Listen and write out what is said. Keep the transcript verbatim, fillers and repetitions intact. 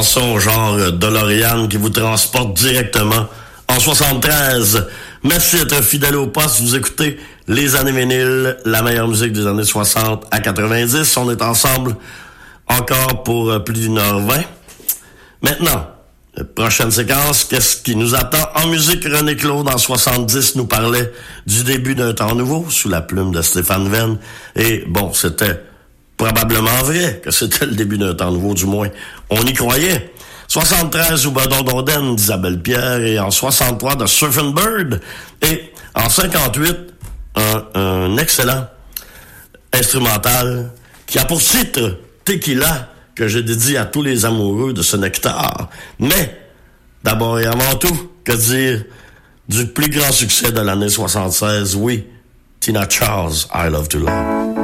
chanson genre DeLorean qui vous transporte directement en soixante-treize. Merci d'être fidèle au poste. Vous écoutez les années vinyles, la meilleure musique des années soixante à quatre-vingt-dix. On est ensemble encore pour plus d'une heure vingt. Maintenant, prochaine séquence, qu'est-ce qui nous attend en musique? René Claude, en soixante-dix, nous parlait du début d'un temps nouveau, sous la plume de Stéphane Venn. Et bon, c'était probablement vrai que c'était le début d'un temps nouveau, du moins, on y croyait. soixante-treize, ou Bedon Donden d'Isabelle Pierre, et en soixante-trois, de Surfin' Bird. Et en cinquante-huit, un, un excellent instrumental qui a pour titre Tequila, que je dédie à tous les amoureux de ce nectar. Mais, d'abord et avant tout, que dire du plus grand succès de l'année soixante-seize, oui, Tina Charles, I Love to Love.